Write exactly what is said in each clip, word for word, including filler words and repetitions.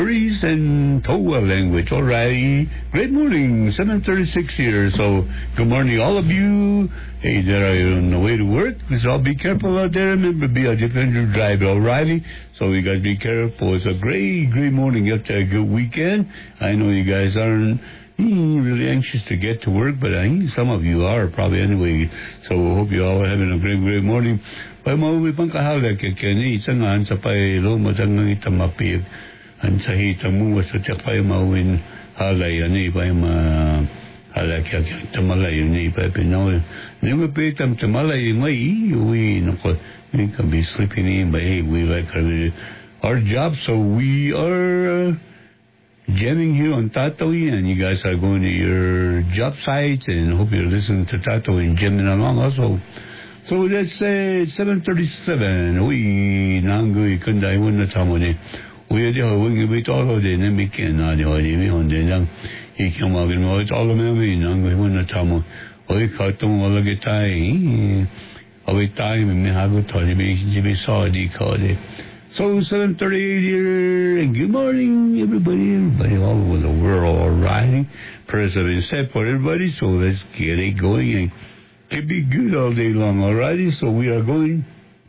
Aries and Towa language. All right. Great morning. seven thirty-six here. So, good morning, all of you. Hey, that are on the way to work. Please all be careful out there. Remember, be a defender driver, all righty? So, you guys be careful. It's a great, great morning after a good weekend. I know you guys aren't mm, really anxious to get to work, but I think some of you are probably anyway. So, I hope you all are having a great, great morning. Pag mauwi pang kahala kay Kenny, isangan sa pay lo matangang itamapig. Ang sahita mo sa tapay mauwin halay ani pa ma halay kaya tamalay ni pa pinoy. Ni mo pe tam tamalay mai we no ko we can be sleeping in, but hey, we like our, our job, so we are uh, jamming here on Tatooine, and you guys are going to your job sites, and hope you're listening to Tatooine jamming along also. So let's say seven thirty-seven. We nangu ikunda iwan na tamone. We are going to be all of the Nemican, not the Odie on the young. He came out and was all of them. Nangu iwan na tamo. We cut them all the time. Our time and me have a tony be saw the code. So seven thirty-eight here, and good morning, everybody, everybody all over the world, all right. President said for everybody, so let's get it going. And it'll be good all day long, all righty. So we are going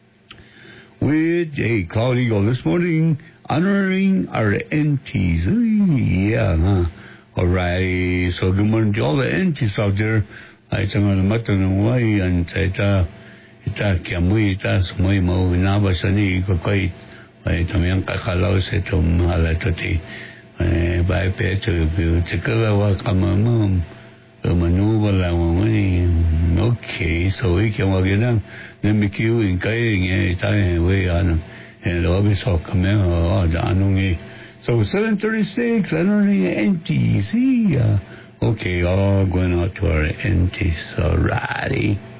with a Cloud Eagle this morning, honoring our N Ts. Yeah, huh? All right. So good morning to all the N Ts out there. Ay tangan mata ng way and ita ita kiamoy ita sumoy mo nabasa ni kokay ay tamang kakalaw sa itong halatoti. Ay bay peto tikalawa kamamam. Manuwala mo ni okay, so we can walk in then make you in kaying eh tayo way ano and always all come in oh anong so seven thirty-six honoring N T C. Okay, all going out to our N Ts alrighty.